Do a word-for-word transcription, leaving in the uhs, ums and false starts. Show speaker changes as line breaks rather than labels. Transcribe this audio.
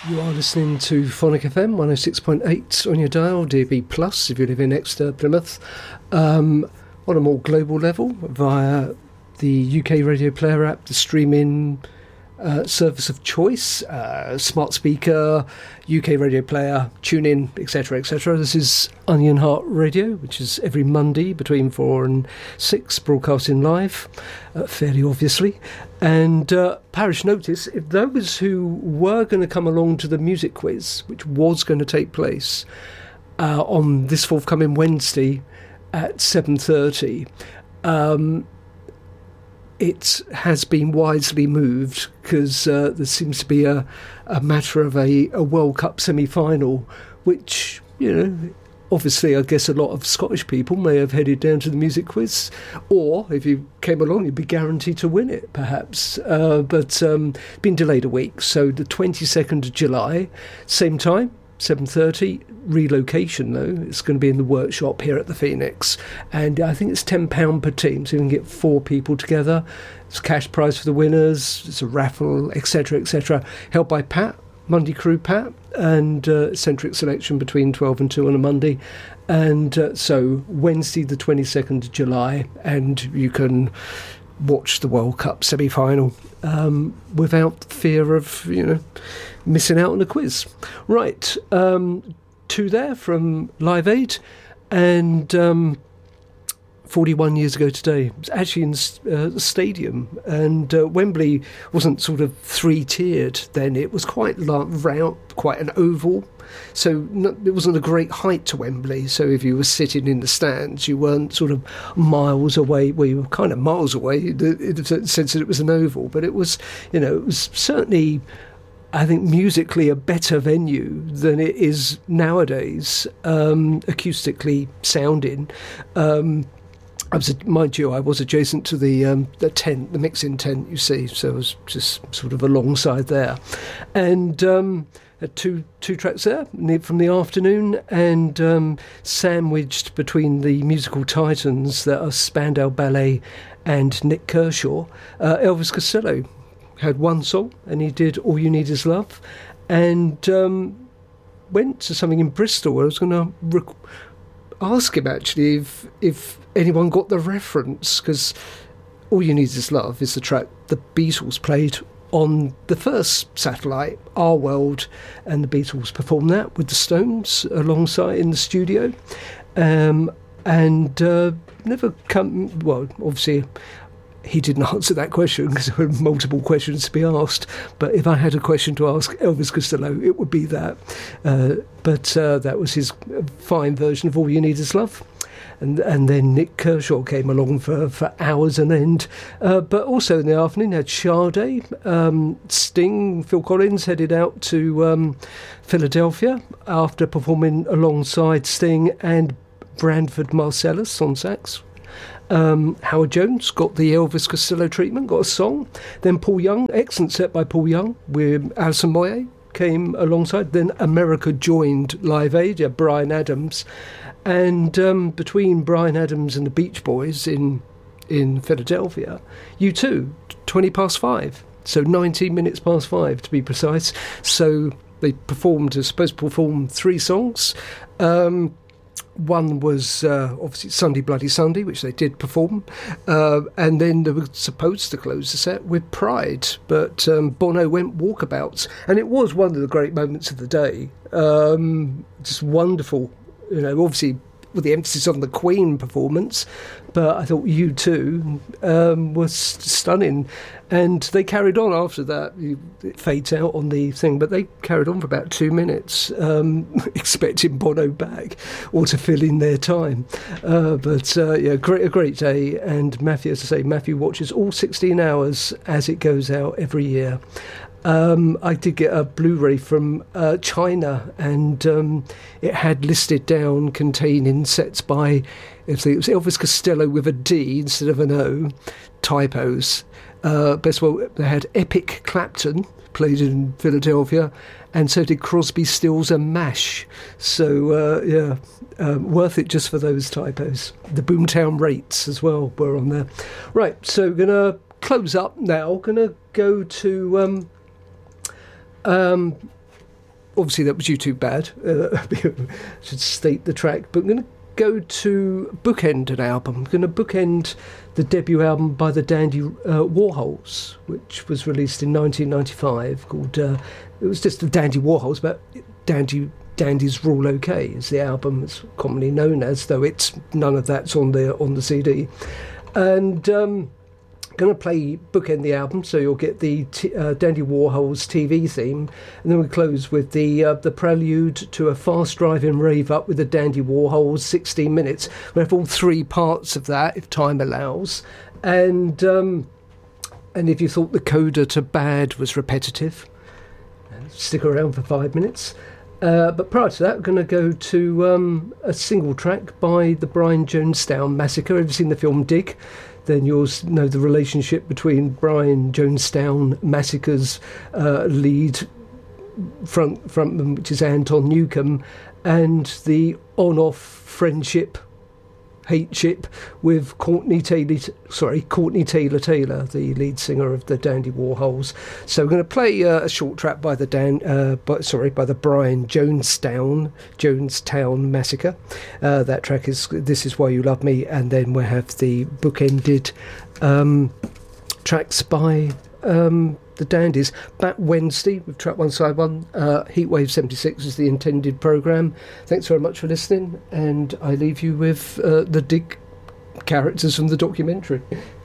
You are listening to Phonic F M one oh six point eight on your dial, D A B plus if you live in Exeter, Plymouth, um, on a more global level via the U K Radio Player app, the streaming uh, service of choice, uh, smart speaker, U K Radio Player, tune in, et cetera, et cetera. This is Onion Heart Radio, which is every Monday between four and six, broadcasting live, uh, fairly obviously. And uh, parish notice, if those who were going to come along to the music quiz, which was going to take place uh, on this forthcoming Wednesday at seven thirty, um, it has been wisely moved because uh, there seems to be a, a matter of a, a World Cup semi-final, which, you know, obviously, I guess a lot of Scottish people may have headed down to the music quiz, or if you came along, you'd be guaranteed to win it, perhaps. Uh, but um, been delayed a week, so the twenty-second of July, same time, seven thirty. Relocation, though, it's going to be in the workshop here at the Phoenix, and I think it's ten pounds per team, so you can get four people together. It's a cash prize for the winners, it's a raffle, et cetera, et cetera. Held by Pat, Monday Crew Pat, and uh, Centric Selection between twelve and two on a Monday. And uh, so Wednesday the twenty-second of July, and you can watch the World Cup semi-final um, without fear of, you know, missing out on the quiz. Right, um, two there from Live Aid, and um, forty-one years ago today. It was actually in uh, the stadium, and uh, Wembley wasn't sort of three-tiered then. It was quite round, quite an oval, so no, it wasn't a great height to Wembley. So if you were sitting in the stands, you weren't sort of miles away. Well, you were kind of miles away in the sense that it was an oval, but it was, you know, it was certainly, I think, musically a better venue than it is nowadays, um, acoustically sounding. Um, I was, mind you, I was adjacent to the um, the tent, the mixing tent, you see, so I was just sort of alongside there. And um, had two two tracks there from the afternoon, and um, sandwiched between the musical titans that are Spandau Ballet and Nick Kershaw, uh, Elvis Costello had one song, and he did All You Need Is Love, and um, went to something in Bristol. I was going to rec- ask him, actually, if if anyone got the reference, because All You Need Is Love is the track the Beatles played on the first satellite, Our World, and the Beatles performed that with the Stones alongside in the studio, um, and uh, never come, well, obviously he didn't answer that question because there were multiple questions to be asked. But if I had a question to ask Elvis Costello, it would be that. Uh, but uh, that was his fine version of All You Need Is Love. And and then Nick Kershaw came along for, for hours on end. Uh, but also in the afternoon had Sade, um, Sting, Phil Collins headed out to um, Philadelphia after performing alongside Sting and Branford Marsalis on sax. Um, Howard Jones got the Elvis Costello treatment, got a song. Then Paul Young, excellent set by Paul Young with Alison Moyet came alongside. Then America joined Live Aid, yeah, Bryan Adams. And um, between Bryan Adams and the Beach Boys in in Philadelphia, U two, twenty past five. So nineteen minutes past five to be precise. So they performed, they're supposed to perform three songs. Um, One was uh, obviously Sunday Bloody Sunday, which they did perform, uh, and then they were supposed to close the set with Pride, but um, Bono went walkabouts, and it was one of the great moments of the day. Um, just wonderful, you know, obviously with the emphasis on the Queen performance, but I thought U two um, was stunning, and they carried on after that. It fades out on the thing, but they carried on for about two minutes, um, expecting Bono back or to fill in their time. Uh, but uh, yeah, great, a great day, and Matthew, as I say, Matthew watches all sixteen hours as it goes out every year. Um, I did get a Blu-ray from uh, China, and um, it had listed down containing sets by, it was Elvis Costello with a D instead of an O, typos. Uh, best well, they had Epic Clapton, played in Philadelphia, and so did Crosby, Stills and Mash. So, uh, yeah, um, worth it just for those typos. The Boomtown Rates as well were on there. Right, so going to close up now. Going to go to... Um, Um, obviously that was U two bad. Uh, I should state the track, but I'm going to go to bookend an album. I'm going to bookend the debut album by the Dandy uh, Warhols, which was released in nineteen ninety-five. Called uh, it was just the Dandy Warhols, but Dandy Dandy's Rule OK is the album it's commonly known as, though it's none of that's on the on the C D. And um, going to play bookend the album, so you'll get the t- uh, Dandy Warhols T V theme, and then we close with the uh, the prelude to a fast driving rave up with the Dandy Warhols, sixteen minutes. We have all three parts of that if time allows, and um, and if you thought the coda to Bad was repetitive, stick around for five minutes. Uh, but prior to that, we're going to go to um, a single track by the Brian Jonestown Massacre. Have you seen the film Dig? Then you'll know the relationship between Brian Jonestown Massacre's uh, lead front frontman, which is Anton Newcombe, and the on-off friendship, hateship with Courtney Taylor. Sorry, Courtney Taylor Taylor, the lead singer of the Dandy Warhols. So we're going to play uh, a short track by the Dan, uh, by, sorry, by the Brian Jonestown Jonestown Massacre. Uh, that track is "This Is Why You Love Me," and then we'll have the bookended um, tracks by um, the Dandies. Back Wednesday with track one side one. Uh, Heatwave seventy-six is the intended programme. Thanks very much for listening, and I leave you with uh, the Dig characters from the documentary.